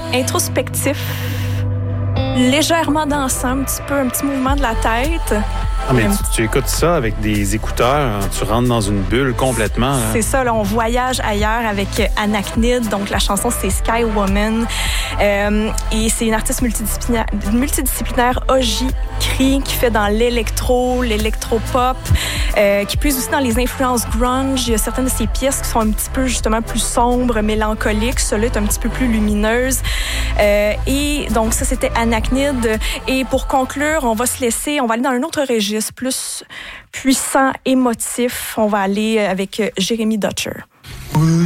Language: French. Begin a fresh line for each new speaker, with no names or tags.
introspectif, légèrement dansant, un petit mouvement de la tête.
Ah, mais tu écoutes ça avec des écouteurs, tu rentres dans une bulle complètement. Là.
C'est ça, là, on voyage ailleurs avec Anaknid, donc la chanson c'est Sky Woman. Et c'est une artiste multidisciplinaire Oji Cree qui fait dans l'électro-pop, qui puise aussi dans les influences grunge. Il y a certaines de ses pièces qui sont un petit peu justement plus sombres, mélancoliques. Celle-là est un petit peu plus lumineuse. Et donc ça, c'était Anaknid. Et pour conclure, on va aller dans un autre registre plus puissant, émotif. On va aller avec Jeremy Dutcher.